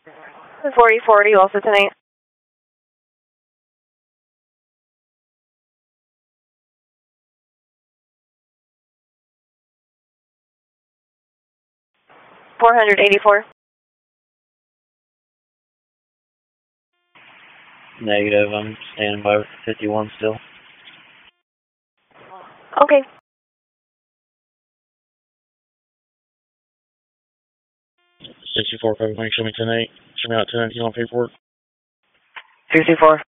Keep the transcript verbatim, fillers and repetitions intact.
forty forty, also tonight. four eighty-four. Negative, I'm standing by with fifty-one still. Okay. sixty-four, Copenhagen, show me ten eight. Show me out ten nineteen on paperwork. sixty-four.